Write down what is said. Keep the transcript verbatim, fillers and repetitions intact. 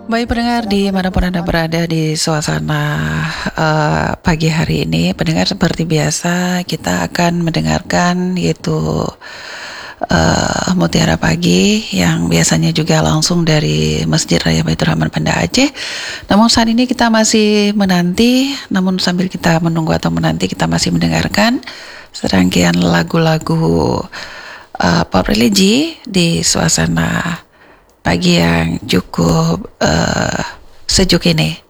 Baik pendengar dimanapun Anda berada di suasana uh, pagi hari ini, pendengar seperti biasa kita akan mendengarkan yaitu uh, Mutiara Pagi yang biasanya juga langsung dari Masjid Raya Baitur Rahman Banda Aceh. Namun saat ini kita masih menanti, namun sambil kita menunggu atau menanti kita masih mendengarkan serangkaian lagu-lagu uh, pop religi di suasana pagi yang cukup uh, sejuk ini.